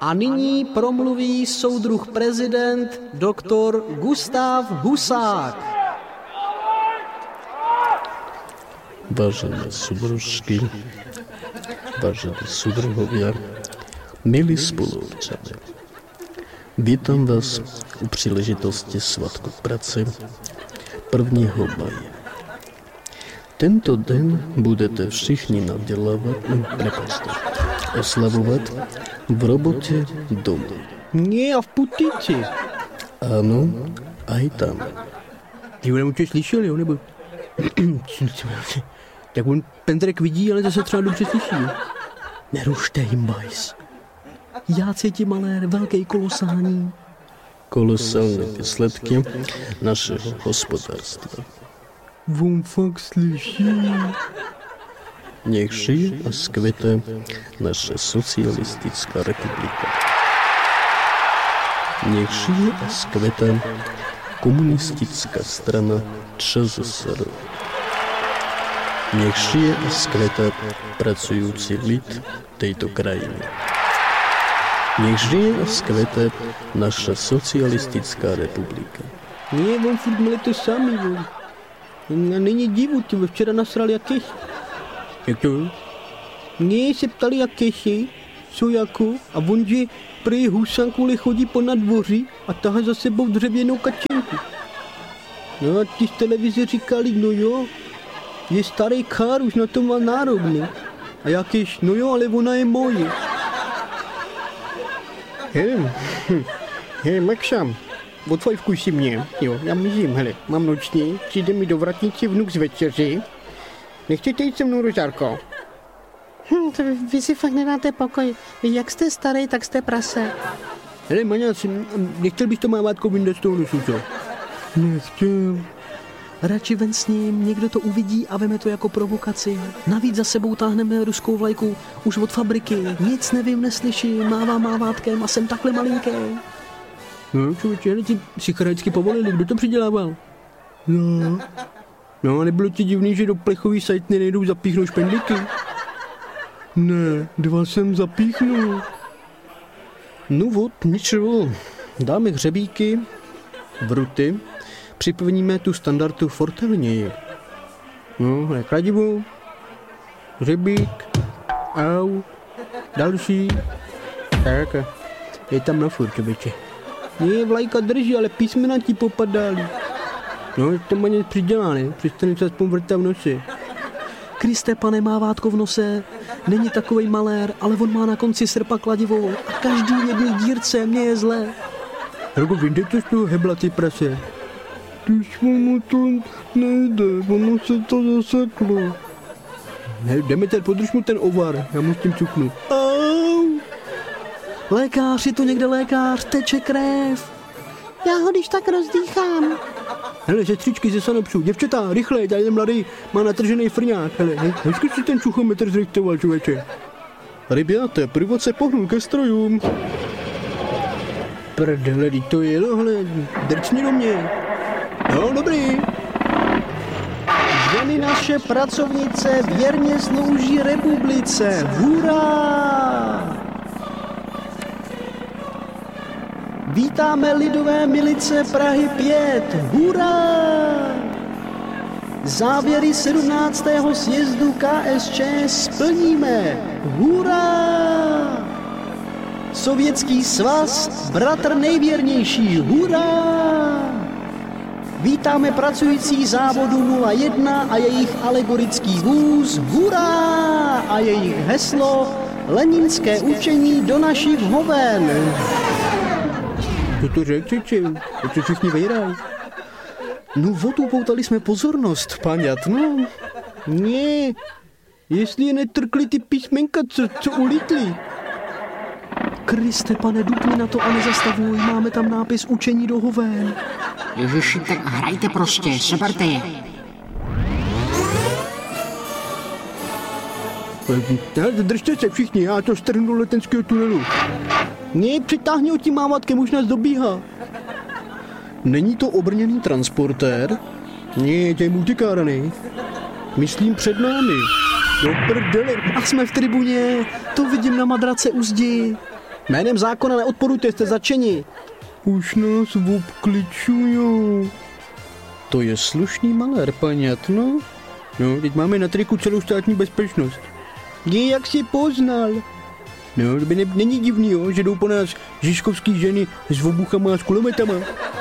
A nyní promluví soudruh prezident doktor Gustav Husák. Vážené súdružky, vážení súdruhovia, milí spoluobčania, vítam vás u príležitosti Svatku práce 1. maja. Tento den budete všichni oslavovať v robote doma. Nie, a v Putici. Áno, aj tam. Ty ho určitě slyšel, jo, nebo... Tak on Pendrek vidí, ale zase třeba dobře slyší. Nerušte jim, bajs. Já cítím malér, velký kolosální. Kolosální výsledky našeho hospodárstva. On fakt slyší. Nech žije a skvěte naše socialistická republika. Nech žije a skvěte komunistická strana ČSSR. Nech žije a skvěte pracující lid této krajiny. Nech žije a skvěte naša socialistická republika. Nie, on furt měli to samý, on. Není divu, ty včera nasral jak keši. Jak to? Nie, se ptali jak keši, co jako, a on, že prý Husán kvůli chodí po nadvoří a tahá za sebou dřevěnou kačenku. No a ty z televize říkali, no jo, je starý kár, už na to má nárok, ne? A jakýž, no jo, ale ona je moje. Hele, Maxam, odfajfkuj si mě, jo, já mizím, hele, mám noční, přijde mi do vratnici vnuk z večeři. Nechcete jít se mnou, Rožárko? Vy si fakt nedáte pokoj. Jak jste starý, tak jste prase. Hele, Maňas, nechtěl bych to mávátko vyndat z toho nosu, co? Nechtěl. Radši ven s ním, někdo to uvidí a veme to jako provokaci. Navíc za sebou táhneme ruskou vlajku už od fabriky. Nic nevím, neslyším, mávám mávátkem a jsem takhle malinký. No, člověče, hele, ti psycharajicky povolili, kdo to přidělával? No, a nebylo ti divný, že do plechový sajtny nejdou zapíchnout špendlíky? Ne, 2 jsem zapíchnul. No vod, ničeho. Dáme hřebíky, vruty, připevníme tu standardu fortelněji. No, kladivo, hřebík, au, další. Tak, je tam na furt, člověče. Nie, vlajka drží, ale písmena ti popadaly. No, to má něco přidělá, ne? Přestane se aspoň vrtat v noci. Kriste, pane, mávátko v nose. Není takovej malér, ale on má na konci srpa kladivo a každý jedný dírce, mně je zlé. Hrgo, vyjde z toho hebla, ty prase. Když mu to nejde, ono se to zaseklo. Ne, Demeter, podrž mu ten ovar, já mu s tím cuknu. Au! Lékař, je tu někde lékař, teče krev. Já ho když tak rozdýchám. Hele, sestřičky ze sanopsů, děvčata, rychle, tady ten mladý má natržený frňák. Hele, hezky si ten čuchometr zrejtoval, člověče. Rybáte, průvod se pohnul ke strojům. Prdele, to jelo, hele, drcni do mě. No, dobrý. Ženy naše pracovnice věrně slouží republice. Hurá! Vítáme lidové milice Prahy 5. Hurá! Závěry 17. sjezdu KSČ splníme. Hurá! Sovětský svaz, bratr nejvěrnější. Hurá! Vítáme pracující závodu 01 a jejich alegorický vůz. Hurá! A jejich heslo Leninské učení do našich hoven. Co to řekl, to všichni vejrají. No, upoutali jsme pozornost, paňat, no. Ne, jestli je netrkli ty písmenka, co ulítli. Kriste, pane, dupni na to a nezastavuj, máme tam nápis učení do hoven. Ježiši, tak hrajte prostě, seberte je. Držte se všichni, já to strhnu do letenského tunelu. Ne, přitáhni ho tím mávátkem, už nás dobíhá. Není to obrněný transportér? Ne, to je multikárny. Myslím před námi. No prdele, a jsme v tribuně, to vidím na madrace u zdi. Jménem zákona neodporujte, jste zatčeni. Už nás obkličujou. To je slušný malér, paňat, no. No, teď máme na triku celou státní bezpečnost. Je, jak si poznal. No, to by není divný, jo, že jdou po nás žižkovský ženy s obuchama a s kulometama.